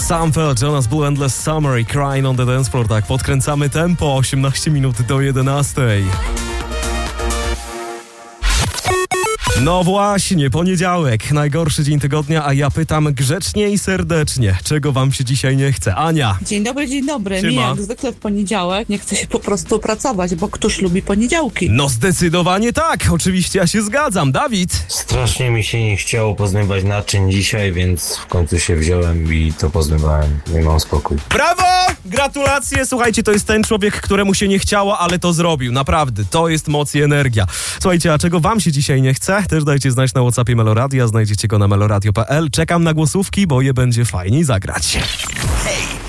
Samfeld, Jonas Blue, Endless Summer i Crying on the Dance Floor. Tak, podkręcamy tempo, 18 minut do 11. No właśnie, poniedziałek, najgorszy dzień tygodnia, a ja pytam grzecznie i serdecznie, czego wam się dzisiaj nie chce? Ania. Dzień dobry, dzień dobry. Siema. Mi jak zwykle w poniedziałek nie chce się po prostu pracować, bo któż lubi poniedziałki? No zdecydowanie tak, oczywiście ja się zgadzam. Dawid. Strasznie mi się nie chciało pozmywać naczyń dzisiaj, więc w końcu się wziąłem i to pozmywałem. Nie mam spokój. Brawo! Gratulacje! Słuchajcie, to jest ten człowiek, któremu się nie chciało, ale to zrobił. Naprawdę, to jest moc i energia. Słuchajcie, a czego wam się dzisiaj nie chce? Też dajcie znać na WhatsAppie Meloradia, znajdziecie go na meloradio.pl. Czekam na głosówki, bo je będzie fajniej zagrać. Hej!